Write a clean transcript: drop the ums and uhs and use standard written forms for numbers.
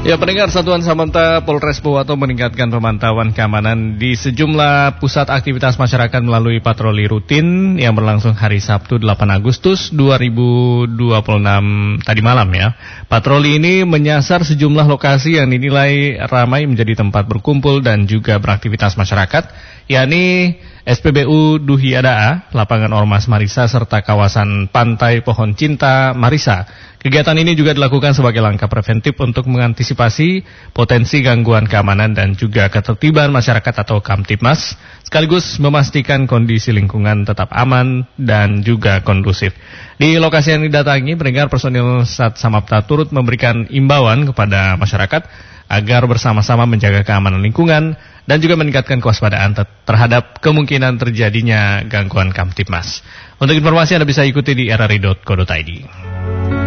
Ya, pendengar, Satuan Samanta Polres Pohuwato meningkatkan pemantauan keamanan di sejumlah pusat aktivitas masyarakat melalui patroli rutin yang berlangsung hari Sabtu 8 Agustus 2026 tadi malam ya. Patroli ini menyasar sejumlah lokasi yang dinilai ramai menjadi tempat berkumpul dan juga beraktivitas masyarakat, yakni SPBU Duhi Adaa, Lapangan Ormas Marisa, serta kawasan Pantai Pohon Cinta Marisa. Kegiatan ini juga dilakukan sebagai langkah preventif untuk mengantisipasi potensi gangguan keamanan dan juga ketertiban masyarakat atau Kamtibmas, sekaligus memastikan kondisi lingkungan tetap aman dan juga kondusif. Di lokasi yang didatangi, pendengar, personil Sat Samapta turut memberikan imbauan kepada masyarakat agar bersama-sama menjaga keamanan lingkungan dan juga meningkatkan kewaspadaan terhadap kemungkinan terjadinya gangguan Kamtibmas. Untuk informasi Anda bisa ikuti di rri.co.id.